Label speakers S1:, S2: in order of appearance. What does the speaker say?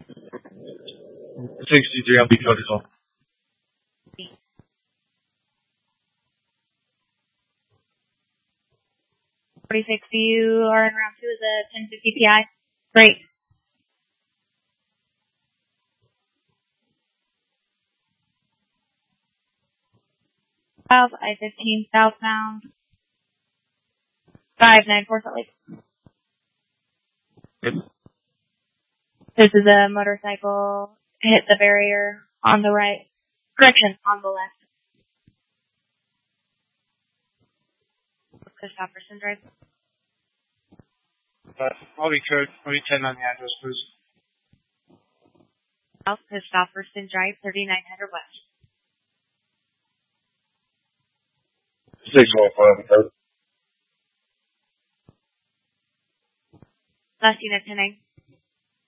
S1: 63 on Beach Road as well.
S2: 46, you are in round 2 is a 1050 PI. Great. I-15 southbound. 594 Salt Lake.
S1: Yep.
S2: This is a motorcycle. Hit the barrier on the right. Correction, on the left. Christopherson Drive.
S3: I'll be code. I'll be 10 on the address, please.
S2: South Christopherson Drive, 3900 West.
S1: 615 code.
S2: Last unit 10